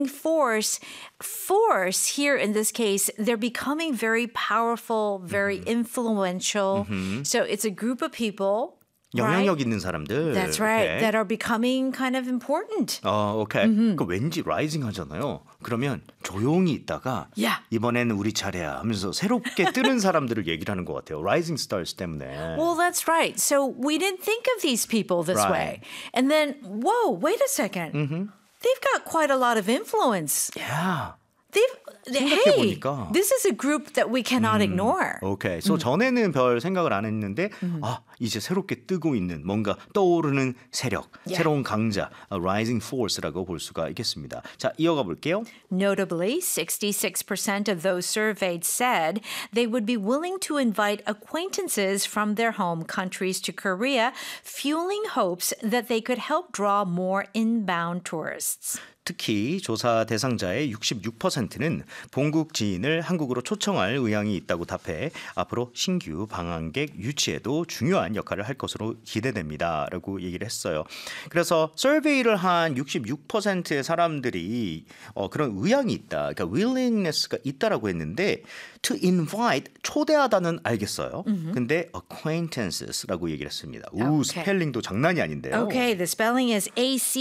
force here in this case, they're becoming very powerful, very influential. So it's a group of people, right? 영향력 있는 사람들. That's right. Okay. That are becoming kind of important. 오케이. 그 왠지 라이징 하잖아요. 그러면 조용히 있다가 Yeah. 이번에는 우리 차례야 하면서 새롭게 뜨는 사람들을 얘기를 하는 것 같아요. 라이징 스타즈 때문에. Well, that's right. So we didn't think of these people this Right. way. And then, whoa, wait a second. They've got quite a lot of influence. Yeah. Hey, 생각해보니까. this is a group that we cannot ignore. 오케이. So 전에는 별 생각을 안 했는데 이제 새롭게 뜨고 있는 뭔가 떠오르는 세력, Yeah. 새로운 강자, rising force라고 볼 수가 있겠습니다. 자, 이어가 볼게요. Notably, 66% of those surveyed said they would be willing to invite acquaintances from their home countries to Korea, fueling hopes that they could help draw more inbound tourists. 특히 조사 대상자의 66%는 본국 지인을 한국으로 초청할 의향이 있다고 답해 앞으로 신규 방한객 유치에도 중요한 역할을 할 것으로 기대됩니다. 라고 얘기를 했어요. 그래서 서베이를 한 66%의 사람들이 그런 의향이 있다. 그러니까 willingness가 있다라고 했는데 to invite, 초대하다는 알겠어요. 근데 acquaintances라고 얘기를 했습니다. 우, Okay. 스펠링도 장난이 아닌데요. Okay, the spelling is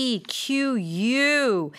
ACQU.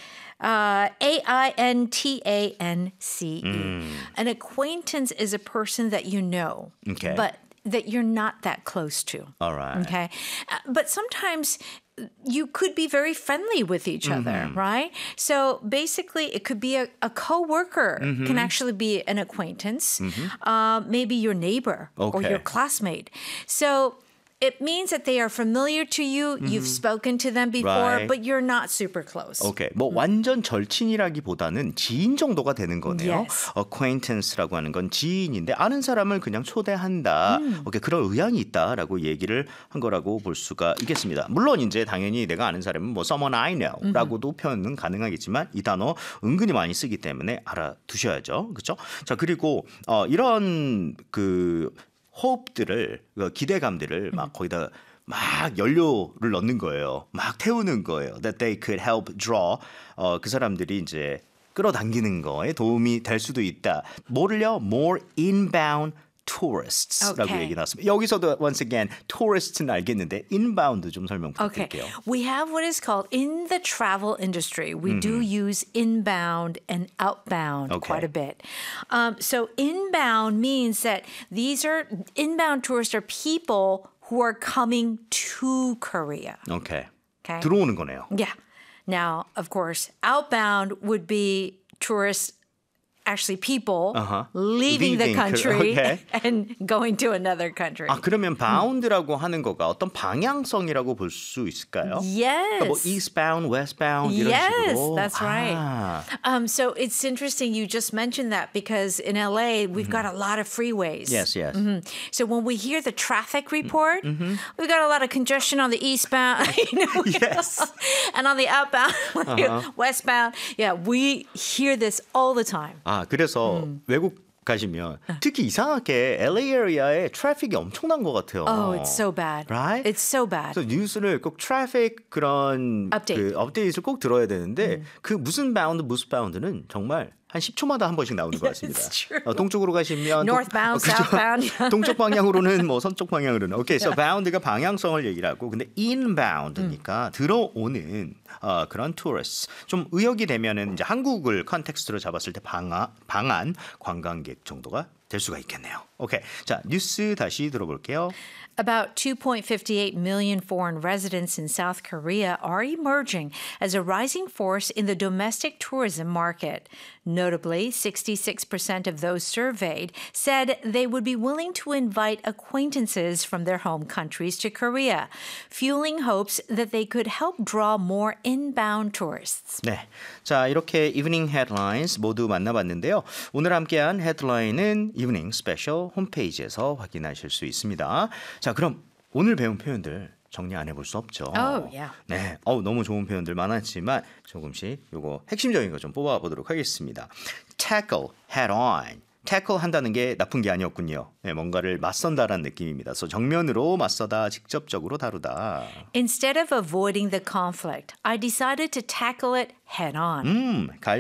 AINTANCE. An acquaintance is a person that you know, Okay. but that you're not that close to. All right. Okay. But sometimes you could be very friendly with each other, right? So basically, it could be a coworker can actually be an acquaintance, maybe your neighbor or Okay. your classmate. So it means that they are familiar to you. You've spoken to them before, Right. but you're not super close. 오케이. 뭐 완전 절친이라기보다는 지인 정도가 되는 거네요. Yes. acquaintance라고 하는 건 지인인데 아는 사람을 그냥 초대한다. 오케이. 그런 의향이 있다라고 얘기를 한 거라고 볼 수가 있겠습니다. 물론 이제 당연히 내가 아는 사람은 뭐 someone I know라고도 표현은 가능하겠지만 이 단어 은근히 많이 쓰기 때문에 알아두셔야죠. 그렇죠? 자, 그리고 이런 그 호흡들을 기대감들을 막 거기다 막 연료를 넣는 거예요. 막 태우는 거예요. That they could help draw 그 사람들이 이제 끌어당기는 거에 도움이 될 수도 있다. 뭐를요? More inbound tourists라고 Okay. 얘기 나왔습니다. 여기서도 once again tourist는 알겠는데 inbound 좀 설명 Okay. 부탁드릴게요. We have what is called in the travel industry, we do use inbound and outbound Okay. quite a bit. So inbound means that these are inbound tourists are people who are coming to Korea. 오케이. Okay. 들어오는 거네요. Yeah. Now, of course, outbound would be tourists, actually people leaving the Leaving, country okay. and going to another country. 아, 그러면 bound라고 하는 거가 어떤 방향성이라고 볼 수 있을까요? Yes. 그러니까 뭐 eastbound, westbound 이런 Yes, 식으로. that's right. 아, So it's interesting you just mentioned that because in LA we've got a lot of freeways. yes, yes. So when we hear the traffic report, we've got a lot of congestion on the eastbound, Yes. and on the outbound, westbound. Yeah, we hear this all the time. 아, 그래서 외국 가시면 특히 이상하게 LA 에리아에 트래픽이 엄청난 것 같아요. Oh, it's so bad. Right? It's so bad. 그래서 뉴스를 꼭 트래픽 그런 Update. 그 업데이트를 꼭 들어야 되는데 그 무슨 바운드 무슨 바운드는 정말 한 10초마다 한 번씩 나오는 것 같습니다. It's true. 동쪽으로 가시면 Northbound, 그죠? southbound. 동쪽 방향으로는 뭐 서쪽 방향으로는 오케이. 그래서 bound가 방향성을 얘기를 하고 근데 inbound니까 들어오는 그런 tourists 좀 의역이 되면은 이제 한국을 컨텍스트로 잡았을 때 방한 관광객 정도가 될 수가 있겠네요. 오케이. 자, 뉴스 다시 들어볼게요. About 2.58 million foreign residents in South Korea are emerging as a rising force in the domestic tourism market. Notably, 66% of those surveyed said they would be willing to invite acquaintances from their home countries to Korea, fueling hopes that they could help draw more inbound tourists. 네, 자 이렇게 이브닝 헤드라인스 모두 만나봤는데요. 오늘 함께한 헤드라인은 이브닝 스페셜 홈페이지에서 확인하실 수 있습니다. 자, 그럼 오늘 배운 표현들 정리 안 해볼 수 없죠. Oh, yeah. 네, 너무 좋은 표현들 많았지만 조금씩 요거 핵심적인 거 좀 뽑아보도록 하겠습니다. Tackle head on. tackle 한다는 게 나쁜 게 아니었군요. 네, 뭔가를 맞선다라는 느낌입니다. 그래서 정면으로 맞서다, 직접적으로 다루다. Instead of avoiding the conflict, I decided to tackle it head on.